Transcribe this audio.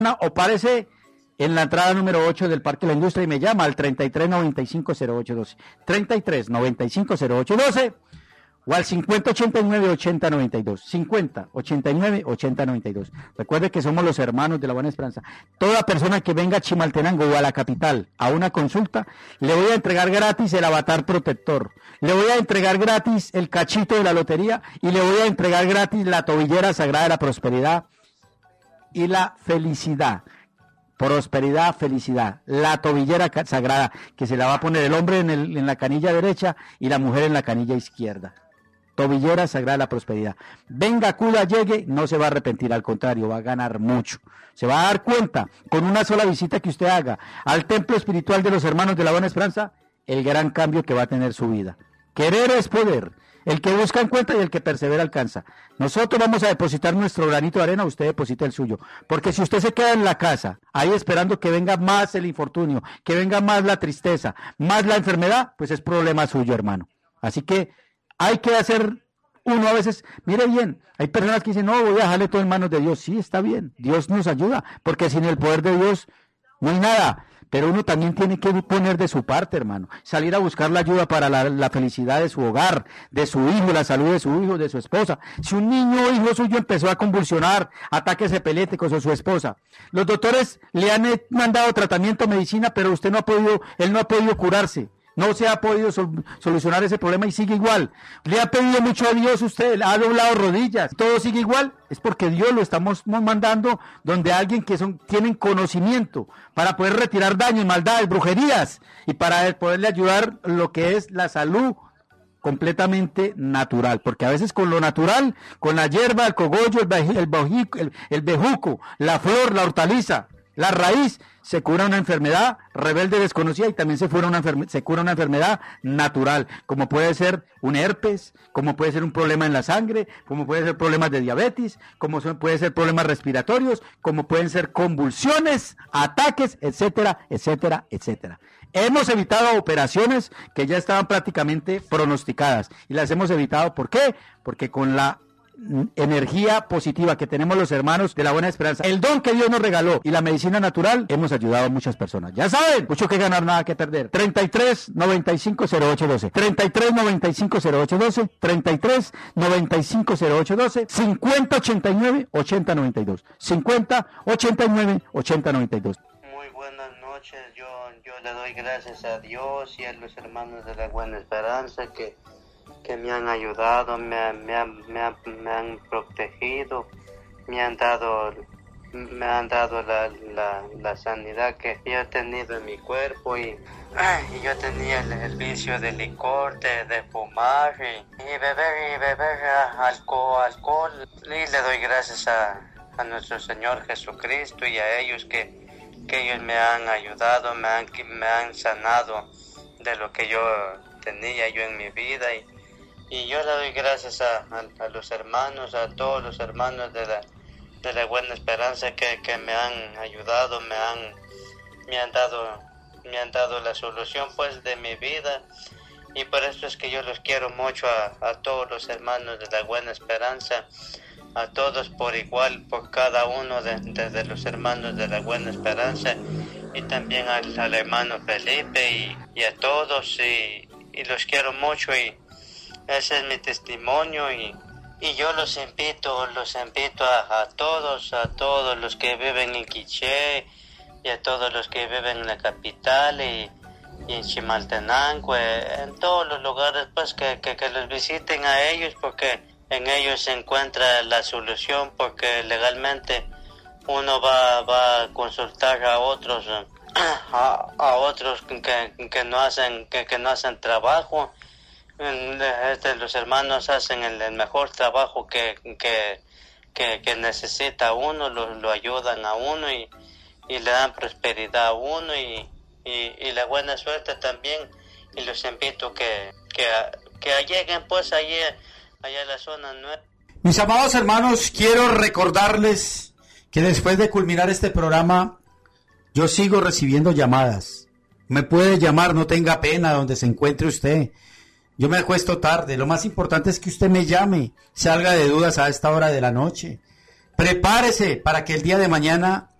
o párese en la entrada número 8 del Parque de la Industria y me llama al 33950812, 33950812 o al 5089-8092, 5089-8092. Recuerde que somos los hermanos de la Buena Esperanza. Toda persona que venga a Chimaltenango o a la capital a una consulta, le voy a entregar gratis el avatar protector, le voy a entregar gratis el cachito de la lotería y le voy a entregar gratis la tobillera sagrada de la prosperidad y la felicidad. Prosperidad, felicidad, la tobillera sagrada que se la va a poner el hombre en la canilla derecha y la mujer en la canilla izquierda. Tobillera sagrada de la prosperidad. Venga, acuda, llegue, no se va a arrepentir, al contrario, va a ganar mucho. Se va a dar cuenta con una sola visita que usted haga al templo espiritual de los hermanos de la Buena Esperanza, el gran cambio que va a tener su vida. Querer es poder. El que busca encuentra y el que persevera alcanza. Nosotros vamos a depositar nuestro granito de arena, usted deposita el suyo. Porque si usted se queda en la casa, ahí esperando que venga más el infortunio, que venga más la tristeza, más la enfermedad, pues es problema suyo, hermano. Así que hay que hacer uno a veces, mire bien, hay personas que dicen, no, voy a dejarle todo en manos de Dios. Sí, está bien, Dios nos ayuda, porque sin el poder de Dios no hay nada. Pero uno también tiene que poner de su parte, hermano. Salir a buscar la ayuda para la felicidad de su hogar, de su hijo, la salud de su hijo, de su esposa. Si un niño o hijo suyo empezó a convulsionar, ataques epilépticos o su esposa, los doctores le han mandado tratamiento, medicina, pero usted no ha podido, él no ha podido curarse. No se ha podido solucionar ese problema y sigue igual. Le ha pedido mucho a Dios usted, ha doblado rodillas, todo sigue igual. Es porque Dios lo estamos mandando donde alguien que tienen conocimiento para poder retirar daños, maldades, brujerías y para poderle ayudar lo que es la salud completamente natural, porque a veces con lo natural, con la hierba, el cogollo, el bejuco, la flor, la hortaliza, la raíz, se cura una enfermedad rebelde desconocida y también se cura una enfermedad natural, como puede ser un herpes, como puede ser un problema en la sangre, como puede ser problemas de diabetes, como puede ser problemas respiratorios, como pueden ser convulsiones, ataques, etcétera, etcétera, etcétera. Hemos evitado operaciones que ya estaban prácticamente pronosticadas y las hemos evitado. ¿Por qué? Porque con la energía positiva que tenemos los hermanos de la Buena Esperanza, el don que Dios nos regaló y la medicina natural, hemos ayudado a muchas personas. Ya saben, mucho que ganar, nada que perder. 33-95-0812, 33-95-0812, 33-95-0812, 50-89-8092, 50-89-8092. Muy buenas noches, yo le doy gracias a Dios y a los hermanos de la Buena Esperanza que me han ayudado, me han protegido, me han dado la sanidad que yo he tenido en mi cuerpo y yo tenía el vicio de licor, de fumar y beber alcohol y le doy gracias a nuestro Señor Jesucristo y a ellos que ellos me han ayudado, me han sanado de lo que yo tenía yo en mi vida y yo le doy gracias a los hermanos, a todos los hermanos de la Buena Esperanza que me han ayudado, me han dado la solución pues de mi vida y por eso es que yo los quiero mucho a todos los hermanos de la Buena Esperanza, a todos por igual, por cada uno de los hermanos de la Buena Esperanza y también al hermano Felipe y a todos y los quiero mucho y ese es mi testimonio y yo los invito a todos los que viven en Quiché y a todos los que viven en la capital y en Chimaltenango, en todos los lugares pues que los visiten a ellos porque en ellos se encuentra la solución porque legalmente uno va a consultar a otros que no hacen trabajo. Los hermanos hacen el mejor trabajo que necesita uno, lo ayudan a uno y le dan prosperidad a uno y la buena suerte también y los invito que lleguen pues allá a la zona nueva. Mis amados hermanos, quiero recordarles que después de culminar este programa yo sigo recibiendo llamadas. Me puede llamar, no tenga pena donde se encuentre usted. Yo me acuesto tarde, lo más importante es que usted me llame, salga de dudas a esta hora de la noche. Prepárese para que el día de mañana